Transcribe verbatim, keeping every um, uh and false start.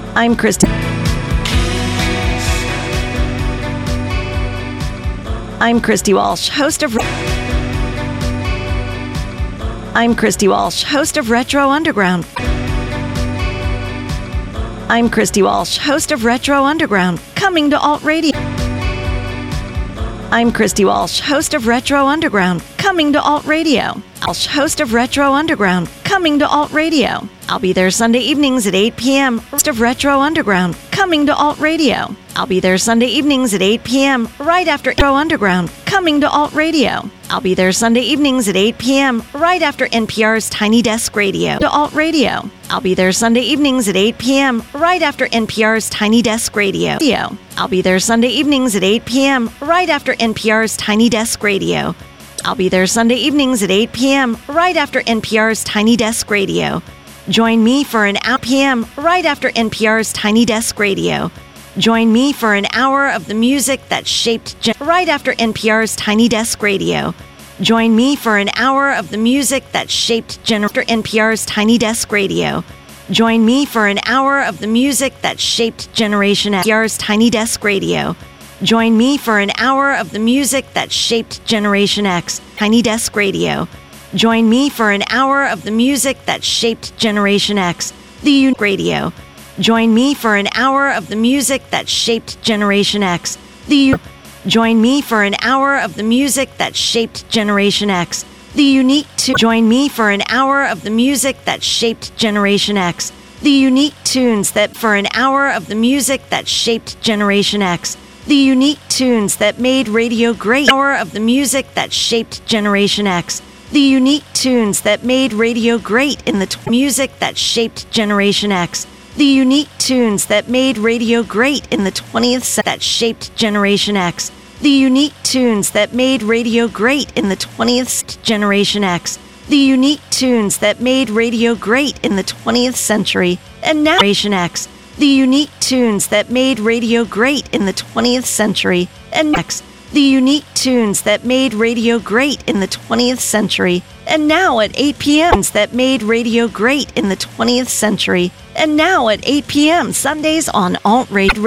I'm Christy. I'm Christy Walsh, host of I'm Christy Walsh, host of Retro Underground. I'm Christy Walsh, host of Retro Underground, coming to Alt Radio. I'm Christy Walsh, host of Retro Underground, coming to Alt Radio. Walsh, host of Retro Underground, coming to Alt Radio. I'll be there Sunday evenings at eight p.m. Host of Retro Underground, coming to Alt Radio. I'll be there Sunday evenings at eight p.m. right after Retro Underground, coming to Alt Radio. I'll be there Sunday evenings at eight p.m. right after N P R's Tiny Desk Radio to Alt Radio. I'll be there Sunday evenings at eight p.m. right after N P R's Tiny Desk Radio. I'll be there Sunday evenings at eight p.m. right after N P R's Tiny Desk Radio. I'll be there Sunday evenings at eight p.m. right after N P R's Tiny Desk Radio. Join me for an hour p m right after N P R's Tiny Desk Radio. Join me for an hour of the music that shaped gen- right after N P R's Tiny Desk Radio. Join me for an hour of the music that shaped gen- after N P R's Tiny Desk Radio. Join me for an hour of the music that shaped Generation X. N P R's Tiny Desk Radio. Join me for an hour of the music that shaped Generation X. Tiny Desk Radio. Join me for an hour of the music that shaped Generation X. The Un- Radio. Join me for an hour of the music that shaped Generation X. The U- Join me for an hour of the music that shaped Generation X. The unique to Join me for an hour of the music that shaped Generation X. The unique tunes that for an hour of the music that shaped Generation X. The unique tunes that made radio great. Hour of the music that shaped Generation X. The unique tunes that made radio great in the t- music that shaped Generation X. The unique tunes that made radio great in the twentieth century that shaped Generation X. The unique tunes that made radio great in the twentieth Generation X. The unique tunes that made radio great in the twentieth century and now Generation X. The unique tunes that made radio great in the twentieth century and next. The unique tunes that made radio great in the twentieth century and now at eight p.m. that made radio great in the twentieth century and now at eight p.m. Sundays on Alt Radio.